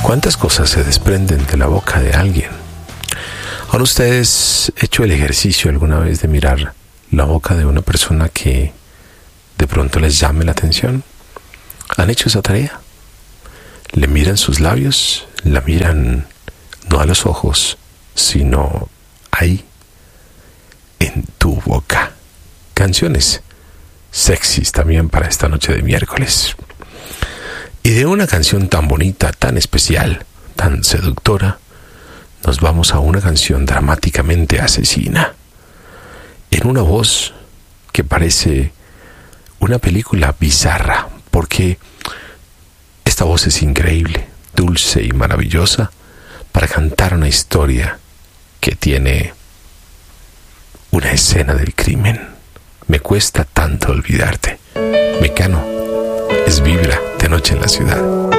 ¿Cuántas cosas se desprenden de la boca de alguien? ¿Han ustedes hecho el ejercicio alguna vez de mirar la boca de una persona que de pronto les llame la atención? ¿Han hecho esa tarea? Le miran sus labios, la miran no a los ojos, sino ahí, en tu boca. Canciones sexys también para esta noche de miércoles. Y de una canción tan bonita, tan especial, tan seductora, nos vamos a una canción dramáticamente asesina, en una voz que parece una película bizarra, porque esta voz es increíble, dulce y maravillosa para cantar una historia que tiene una escena del crimen. Me cuesta tanto olvidarte. Mecano es Vibra de Noche en la Ciudad.